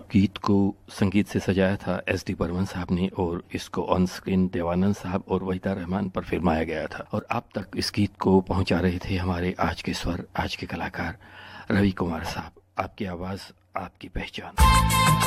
गीत को संगीत से सजाया था एस.डी. बर्मन साहब ने और इसको ऑन स्क्रीन देवानंद साहब और वहीदा रहमान पर फिल्माया गया था। और आप तक इस गीत को पहुंचा रहे थे हमारे आज के स्वर, आज के कलाकार रवि कुमार साहब। आपकी आवाज़, आपकी पहचान।